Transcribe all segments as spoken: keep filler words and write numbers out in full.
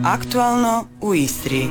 Aktualno u Istri.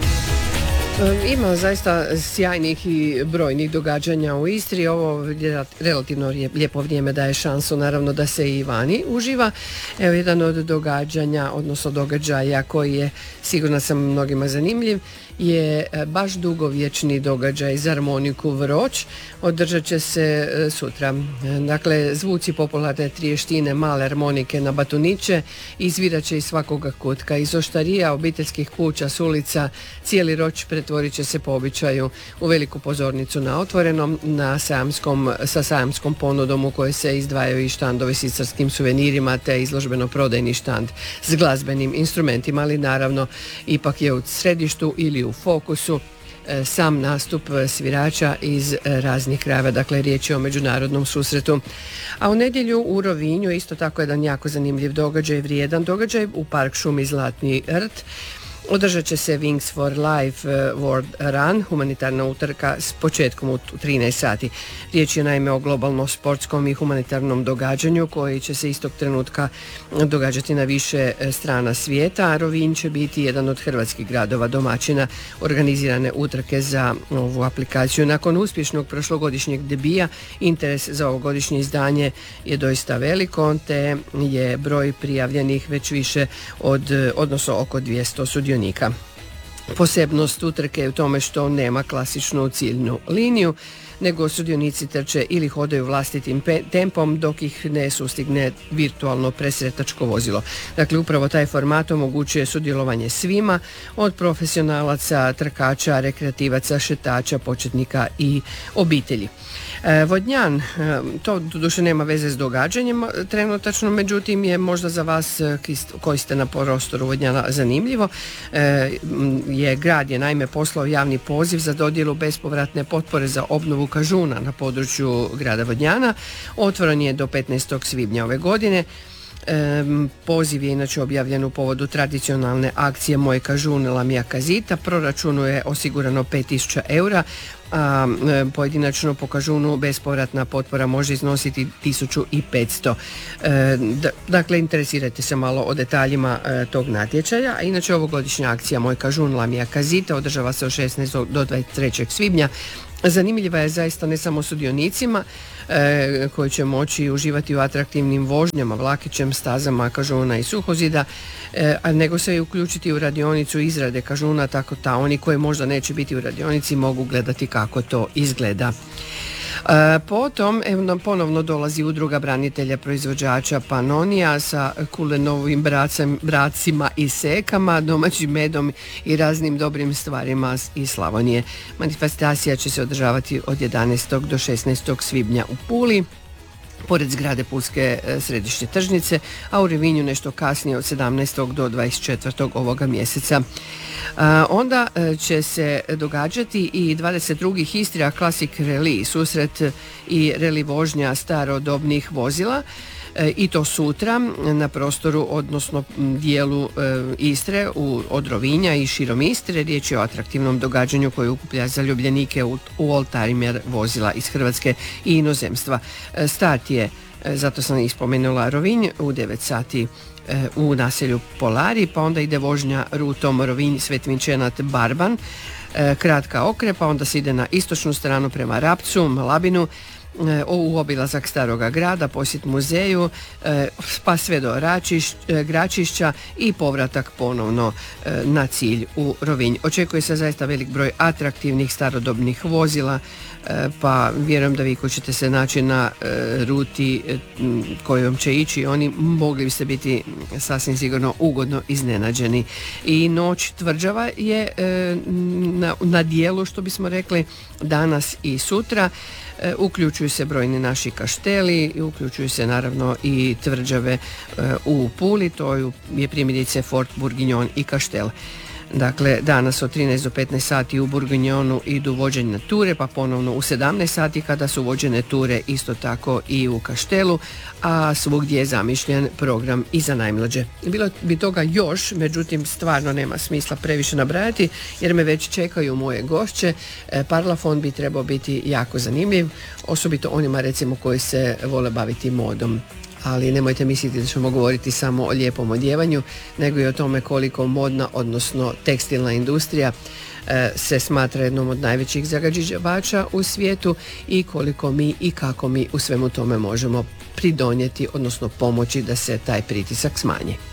Ima zaista sjajnih i brojnih događanja u Istri. Ovo relativno lijepo vrijeme daje šansu naravno da se i vani uživa. Evo jedan od događanja, odnosno događaja koji je sigurno sam mnogima zanimljiv, je baš dugovječni događaj za harmoniku Vroč. Održat će se sutra. Dakle, zvuci popularne triještine male harmonike na batuniće izvirat će iz svakoga kutka, iz oštarija, obiteljskih kuća, s ulica. Cijeli Roč pretvorit će se po običaju u veliku pozornicu na otvorenom, na sajamskom, sa sajamskom ponudom u kojoj se izdvajaju i štandovi s istarskim suvenirima te izložbeno prodajni štand s glazbenim instrumentima, ali naravno ipak je u središtu ili u fokusu sam nastup svirača iz raznih krajeva, dakle riječ je o međunarodnom susretu. A u nedjelju u Rovinju isto tako jedan jako zanimljiv događaj, vrijedan događaj u park šumi Zlatni rt. Održat će se Wings for Life World Run, humanitarna utrka s početkom u trinaest sati. Riječ je naime o globalnom sportskom i humanitarnom događanju koji će se istog trenutka događati na više strana svijeta, a Rovinj će biti jedan od hrvatskih gradova domaćina organizirane utrke za ovu aplikaciju. Nakon uspješnog prošlogodišnjeg debija, interes za ovogodišnje izdanje je doista veliko, te je broj prijavljenih već više od, odnosno oko dvjesto sudionika. Posebnost utrke je u tome što nema klasičnu ciljnu liniju, nego sudionici trče ili hodaju vlastitim pe- tempom dok ih ne sustigne virtualno presretačko vozilo. Dakle, upravo taj format omogućuje sudjelovanje svima, od profesionalaca, trkača, rekreativaca, šetača, početnika i obitelji. E, Vodnjan, e, to doduše nema veze s događanjem trenutačno, međutim je možda za vas koji ste na prostoru Vodnjana zanimljivo. E, je grad je naime poslao javni poziv za dodjelu bespovratne potpore za obnovu kažuna na području grada Vodnjana. Otvoren je do petnaestog svibnja ove godine. E, poziv je inače objavljen u povodu tradicionalne akcije Moj kažun Lamija Kazita. Proračunu je osigurano pet tisuća eura, a e, pojedinačno po kažunu bespovratna potpora može iznositi tisuću petsto. E, d- dakle, interesirajte se malo o detaljima e, tog natječaja. A inače, ovogodišnja akcija Moj kažun Lamija Kazita održava se od šesnaestog do dvadeset trećeg svibnja. Zanimljiva je zaista ne samo sudionicima e, koji će moći uživati u atraktivnim vožnjama, vlakićem, stazama kažuna i suhozida, e, a nego se i uključiti u radionicu izrade kažuna, tako da oni koji možda neće biti u radionici mogu gledati kako to izgleda. E, potom evo, ponovno dolazi udruga branitelja proizvođača Panonija sa kulenovim bracem, bracima i sekama, domaćim medom i raznim dobrim stvarima iz Slavonije. Manifestacija će se održavati od jedanaestog do šesnaestog svibnja u Puli, pored zgrade Pulske središnje tržnice, a u Rovinju nešto kasnije od sedamnaestog do dvadeset četvrtog ovoga mjeseca. A, onda će se događati i dvadeset drugi Istria Classic Rally, susret i reli vožnja starodobnih vozila, e, i to sutra na prostoru, odnosno dijelu e, Istre u, od Rovinja i širom Istre. Riječ je o atraktivnom događanju koje ukuplja zaljubljenike u, u oldtimer vozila iz Hrvatske i inozemstva. E, start je, e, zato sam i spomenula Rovinj, u devet sati u naselju Polari, pa onda ide vožnja rutom Rovinj, Svetvinčenat, Barban, e, kratka okrepa, onda se ide na istočnu stranu prema Rapcu, Malabinu, e, u obilazak staroga grada, posjet muzeju, e, pa sve do Račiš, e, Gračišća i povratak ponovno e, na cilj u Rovinj. Očekuje se zaista velik broj atraktivnih starodobnih vozila, pa vjerujem da vi koji ćete se naći na e, ruti e, kojom će ići, oni mogli biste biti sasvim sigurno ugodno iznenađeni. I noć tvrđava je e, na, na dijelu, što bismo rekli, danas i sutra. E, uključuju se brojni naši kašteli i uključuju se naravno i tvrđave e, u Puli, to je primjerice Fort Bourguignon i Kaštel. Dakle, danas od trinaest do petnaest sati u Bourguignonu idu vođenje ture, pa ponovno u sedamnaest sati kada su vođene ture isto tako i u Kaštelu, a svugdje je zamišljen program i za najmlađe. Bilo bi toga još, međutim stvarno nema smisla previše nabrajati jer me već čekaju moje gošće. Parlafon bi trebao biti jako zanimljiv, osobito onima recimo koji se vole baviti modom. ali nemojte misliti da ćemo govoriti samo o lijepom odjevanju, nego i o tome koliko modna, odnosno tekstilna industrija se smatra jednom od najvećih zagađivača u svijetu i koliko mi i kako mi u svemu tome možemo pridonijeti, odnosno pomoći da se taj pritisak smanji.